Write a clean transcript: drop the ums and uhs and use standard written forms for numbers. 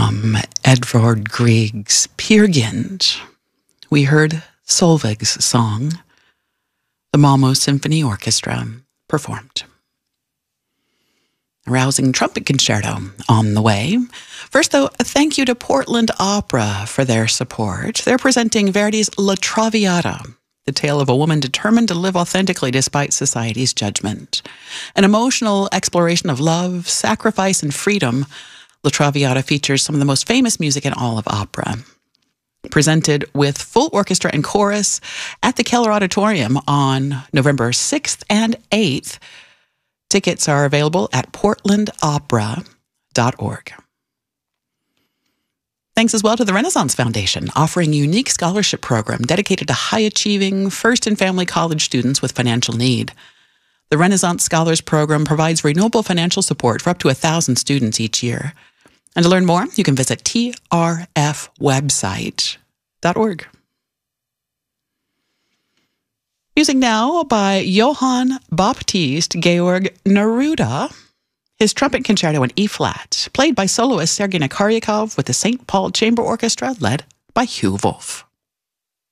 From Edvard Grieg's Peer Gynt, we heard Solveig's song, the Malmö Symphony Orchestra performed. A rousing trumpet concerto on the way. First, though, a thank you to Portland Opera for their support. They're presenting Verdi's La Traviata, the tale of a woman determined to live authentically despite society's judgment. An emotional exploration of love, sacrifice, and freedom, La Traviata features some of the most famous music in all of opera. Presented with full orchestra and chorus at the Keller Auditorium on November 6th and 8th. Tickets are available at portlandopera.org. Thanks as well to the Renaissance Foundation, offering a unique scholarship program dedicated to high-achieving first and family college students with financial need. The Renaissance Scholars Program provides renewable financial support for up to 1,000 students each year. And to learn more, you can visit trfwebsite.org. Music now by Johann Baptist Georg Neruda, his trumpet concerto in E-flat, played by soloist Sergei Nakaryakov with the St. Paul Chamber Orchestra, led by Hugh Wolf.